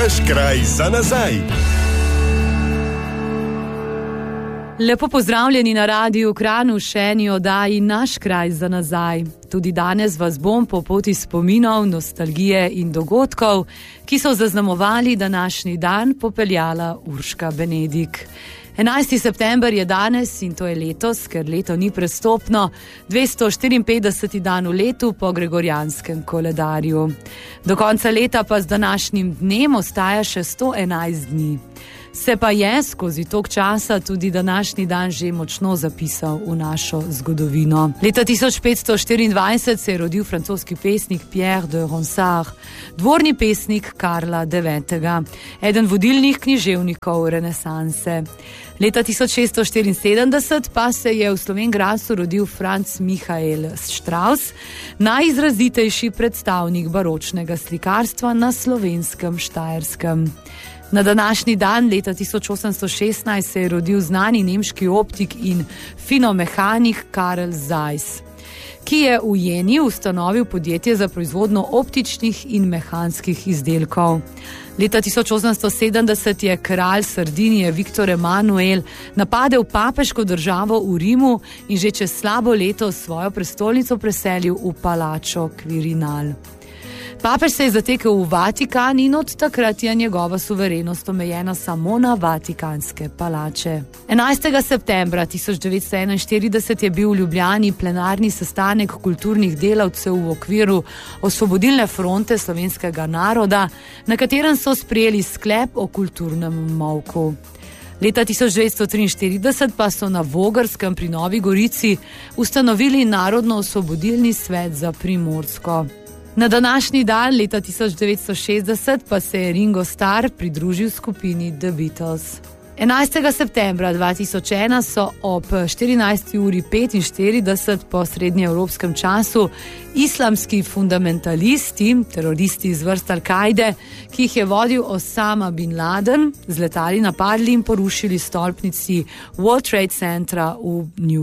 Naš kraj za nazaj. Lepo pozdravljeni na Radiu Kranj v še eni oddaji Naš kraj za nazaj. Tudi danes vas bom po poti spominov, nostalgije in dogodkov, ki so zaznamovali današnji dan, popeljala Urška Benedik. 11. september je danes in to je letos, ker leto ni prestopno, 254. dan v letu po gregorjanskem koledarju. Do konca leta pa z današnjim dnem ostaja še 111 dni. Se pa je skozi tok časa tudi današnji dan že močno zapisal v našo zgodovino. Leta 1524 se je rodil francoski pesnik Pierre de Ronsard, dvorni pesnik Karla IX., eden vodilnih književnikov renesanse. Leta 1674 pa se je v Slovenj Gradcu rodil Franz Michael Strauss, najizrazitejši predstavnik baročnega slikarstva na slovenskem Štajerskem. Na današnji dan, leta 1816, se je rodil znani nemški optik in finomehanik Karl Zeiss, ki je v Jeni ustanovil podjetje za proizvodnjo optičnih in mehanskih izdelkov. Leta 1870 je kralj Sardinije Viktor Emanuel napadel papeško državo v Rimu in že čez slabo leto svojo prestolnico preselil v palačo Quirinal. Papež se je zatekel v Vatikan in od takrat je njegova suverenost omejena samo na vatikanske palače. 11. septembra 1941 je bil v Ljubljani plenarni sestanek kulturnih delavcev v okviru Osvobodilne fronte slovenskega naroda, na katerem so sprejeli sklep o kulturnem molku. Leta 1943 pa so na Vogrskem pri Novi Gorici ustanovili Narodno-osvobodilni svet za Primorsko. Na današnji dan, leta 1960, pa se je Ringo Starr pridružil skupini The Beatles. 11. septembra 2001 so ob 14:45 po srednjeevropskem času islamski fundamentalisti, teroristi iz vrst Al-Kaide, ki jih je vodil Osama bin Laden, z letali napadli in porušili stolpnici World Trade Centra v New